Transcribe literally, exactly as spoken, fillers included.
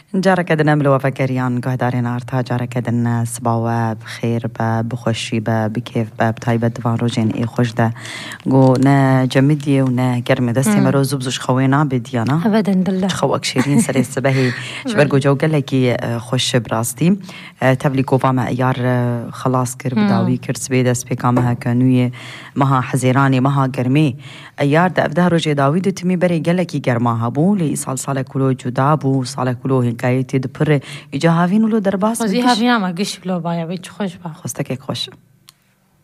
جارك دنا ملوا فكريان قهدارين ارتا جارك دنا سباوا بخير بخوشي بكيف بتايبه دفان روجين اي خوش ده قو نا جمديه ونا كرمه دستي مرو زبزوش خوينا بديانا ابدا دله خوك شيرين سري الصباحي شبرقو جو قال لك خوش براستي تبلي كوفا ما ايار خلاص كر بداوي كر سبيده سبيكا ما كانويه مها حزيراني مها كرمي ايار ده ابدا روجي داوود تمي بري قال لك گرما هبو لي صال صال كلو جدابو صال كلو هكايتي دبر اجا هافين ولو درباس وزي هافينا ما قش بلو بايا بيت خوش با خوستك خوش